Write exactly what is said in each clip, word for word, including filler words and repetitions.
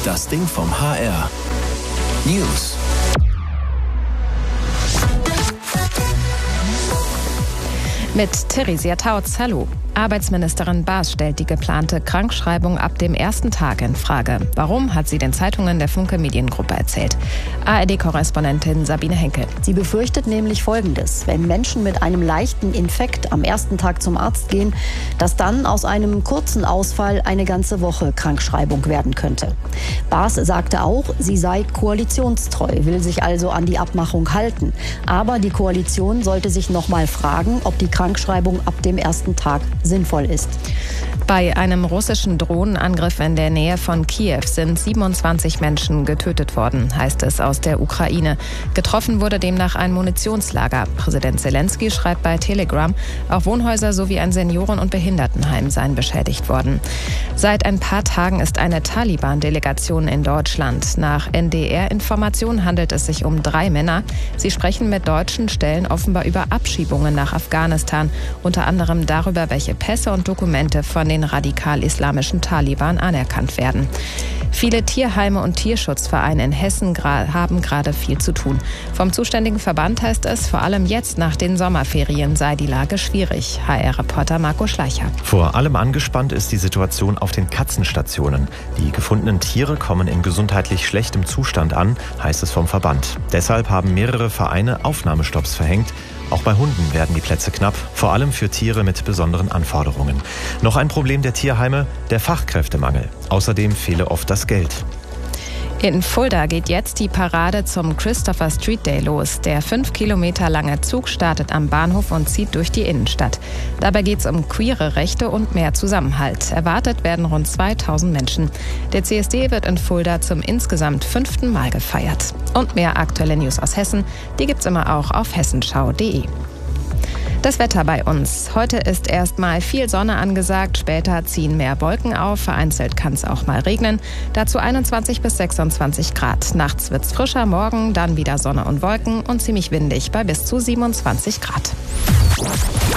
Das Ding vom H R. News. Mit Theresia Tautz, hallo. Arbeitsministerin Baas stellt die geplante Krankschreibung ab dem ersten Tag in Frage. Warum, hat sie den Zeitungen der Funke Mediengruppe erzählt. A R D-Korrespondentin Sabine Henkel. Sie befürchtet nämlich Folgendes: Wenn Menschen mit einem leichten Infekt am ersten Tag zum Arzt gehen, dass dann aus einem kurzen Ausfall eine ganze Woche Krankschreibung werden könnte. Baas sagte auch, sie sei koalitionstreu, will sich also an die Abmachung halten. Aber die Koalition sollte sich noch mal fragen, ob die Krankschreibung ab dem ersten Tag sinnvoll ist. Bei einem russischen Drohnenangriff in der Nähe von Kiew sind siebenundzwanzig Menschen getötet worden, heißt es aus der Ukraine. Getroffen wurde demnach ein Munitionslager. Präsident Zelensky schreibt bei Telegram, auch Wohnhäuser sowie ein Senioren- und Behindertenheim seien beschädigt worden. Seit ein paar Tagen ist eine Taliban-Delegation in Deutschland. Nach N D R-Informationen handelt es sich um drei Männer. Sie sprechen mit deutschen Stellen offenbar über Abschiebungen nach Afghanistan, unter anderem darüber, welche Pässe und Dokumente von den radikal-islamischen Taliban anerkannt werden. Viele Tierheime und Tierschutzvereine in Hessen gra- haben gerade viel zu tun. Vom zuständigen Verband heißt es, vor allem jetzt nach den Sommerferien sei die Lage schwierig. H R-Reporter Marco Schleicher. Vor allem angespannt ist die Situation auf den Katzenstationen. Die gefundenen Tiere kommen in gesundheitlich schlechtem Zustand an, heißt es vom Verband. Deshalb haben mehrere Vereine Aufnahmestopps verhängt. Auch bei Hunden werden die Plätze knapp, vor allem für Tiere mit besonderen Anforderungen. Noch ein Problem der Tierheime, der Fachkräftemangel. Außerdem fehle oft das Geld. In Fulda geht jetzt die Parade zum Christopher Street Day los. Der fünf Kilometer lange Zug startet am Bahnhof und zieht durch die Innenstadt. Dabei geht es um queere Rechte und mehr Zusammenhalt. Erwartet werden rund zweitausend Menschen. Der C S D wird in Fulda zum insgesamt fünften Mal gefeiert. Und mehr aktuelle News aus Hessen, die gibt's immer auch auf hessenschau punkt de. Das Wetter bei uns. Heute ist erstmal viel Sonne angesagt, später ziehen mehr Wolken auf, vereinzelt kann es auch mal regnen. Dazu einundzwanzig bis sechsundzwanzig Grad. Nachts wird's frischer, morgen dann wieder Sonne und Wolken und ziemlich windig bei bis zu siebenundzwanzig Grad. Yeah,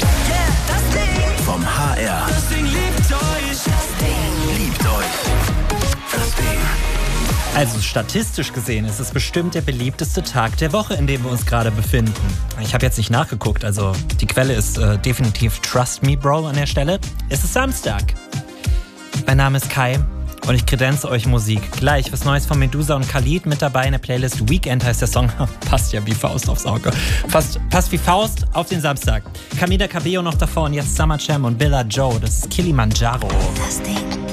das Ding vom H R. Das Ding liebt euch. Das Ding liebt euch. Das Ding. Also statistisch gesehen ist es bestimmt der beliebteste Tag der Woche, in dem wir uns gerade befinden. Ich habe jetzt nicht nachgeguckt, also die Quelle ist äh, definitiv Trust Me Bro an der Stelle. Es ist Samstag. Mein Name ist Kai und ich kredenze euch Musik. Gleich was Neues von Medusa und Khalid mit dabei in der Playlist. Weekend heißt der Song. Passt ja wie Faust aufs Auge. Passt, passt wie Faust auf den Samstag. Camila Cabello noch davor und jetzt Summer Jam und Billa Joe. Das ist Kilimanjaro. Das Ding.